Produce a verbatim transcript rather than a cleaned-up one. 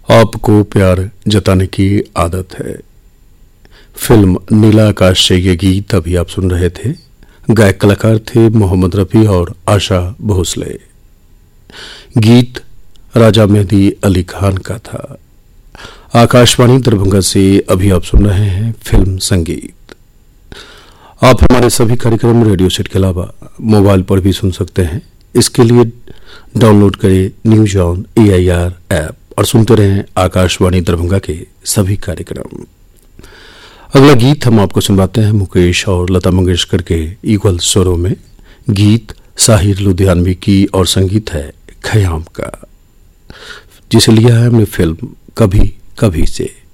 आपको प्यार जताने की आदत है। फिल्म नीला आकाश से ये गीत अभी आप सुन रहे थे। गायक कलाकार थे मोहम्मद रफी और आशा भोसले। गीत राजा मेहदी अली खान का था। आकाशवाणी दरभंगा से अभी आप सुन रहे हैं फिल्म संगीत। आप हमारे सभी कार्यक्रम रेडियो सेट के अलावा मोबाइल पर भी सुन सकते हैं। इसके लिए डाउनलोड करें news on A I R app और सुनते रहें आकाशवाणी दरभंगा के सभी कार्यक्रम। अगला गीत हम आपको सुनवाते हैं मुकेश और लता मंगेशकर के युगल स्वरों में। गीत साहिर लुधियानवी की और संगीत है खयाम का, जिसे लिया है हमने फिल्म कभी कभी से।